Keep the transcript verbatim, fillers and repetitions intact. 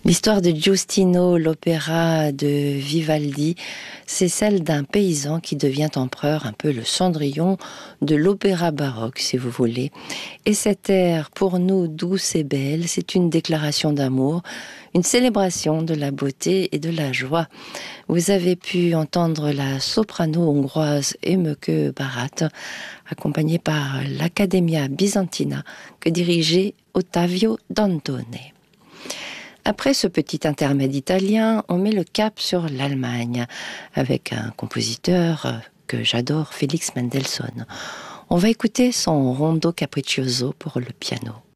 L'histoire de Giustino, l'opéra de Vivaldi, c'est celle d'un paysan qui devient empereur, un peu le Cendrillon de l'opéra baroque, si vous voulez. Et cet air, pour nous douce et belle, c'est une déclaration d'amour, une célébration de la beauté et de la joie. Vous avez pu entendre la soprano hongroise Emeke Barat, accompagnée par l'Accademia Bizantina, que dirigeait Ottavio Dantone. Après ce petit intermède italien, on met le cap sur l'Allemagne, avec un compositeur que j'adore, Félix Mendelssohn. On va écouter son Rondo Capriccioso pour le piano.